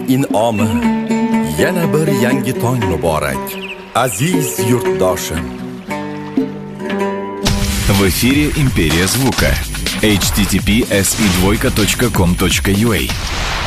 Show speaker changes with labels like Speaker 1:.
Speaker 1: in'omi, yana bir yangi tong muborak. Aziz yurtdoshim.
Speaker 2: В эфире «Империя звука». http://s2.com.ua